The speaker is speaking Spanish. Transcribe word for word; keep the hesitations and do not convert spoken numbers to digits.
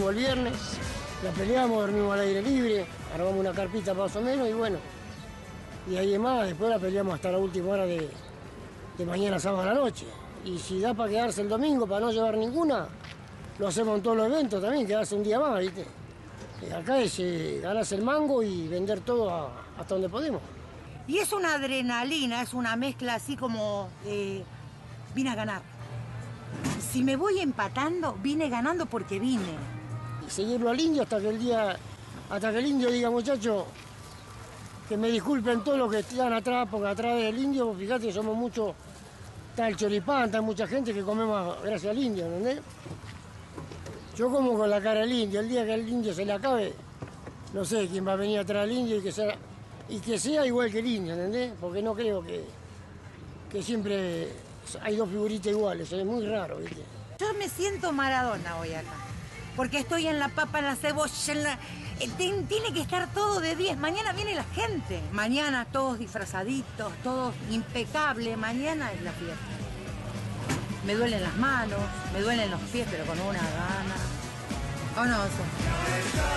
fuimos el viernes, la peleamos, dormimos al aire libre, armamos una carpita más o menos y bueno, y ahí más, después la peleamos hasta la última hora de, de mañana sábado a la noche. Y si da para quedarse el domingo, para no llevar ninguna, lo hacemos en todos los eventos también, quedarse un día más, ¿viste? Y acá es eh, ganarse el mango y vender todo a, hasta donde podemos. Y es una adrenalina, es una mezcla así como, eh, vine a ganar. Si me voy empatando, vine ganando porque vine. Y seguirlo al indio hasta que el día, hasta que el indio diga, muchachos, que me disculpen todos los que están atrás, porque atrás del indio, fíjate, somos muchos, está el choripán, está mucha gente que comemos gracias al indio, ¿entendés? Yo como con la cara del indio, el día que el indio se le acabe, no sé quién va a venir atrás del indio y que sea, y que sea igual que el indio, ¿entendés? Porque no creo que, que siempre hay dos figuritas iguales, es muy raro, ¿viste? Yo me siento Maradona hoy acá, porque estoy en la papa, en la cebolla, en la... Tiene que estar todo de diez. Mañana viene la gente. Mañana todos disfrazaditos, todos impecables. Mañana es la fiesta. Me duelen las manos, me duelen los pies, pero con una gana. ¿O no, eso?